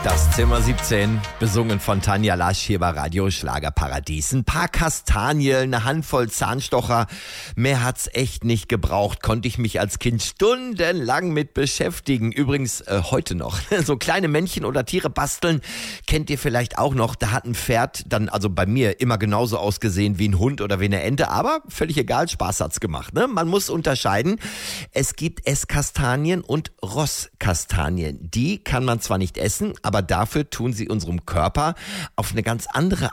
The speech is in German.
Das Zimmer 17, besungen von Tanja Lasch hier bei Radio Schlagerparadies. Ein paar Kastanien, eine Handvoll Zahnstocher. Mehr hat's echt nicht gebraucht. Konnte ich mich als Kind stundenlang mit beschäftigen. Übrigens heute noch. So kleine Männchen oder Tiere basteln kennt ihr vielleicht auch noch. Da hat ein Pferd dann, also bei mir, immer genauso ausgesehen wie ein Hund oder wie eine Ente. Aber völlig egal, Spaß hat's gemacht. Ne? Man muss unterscheiden. Es gibt Esskastanien und Rosskastanien. Die kann man zwar nicht essen, aber dafür tun sie unserem Körper auf eine ganz andere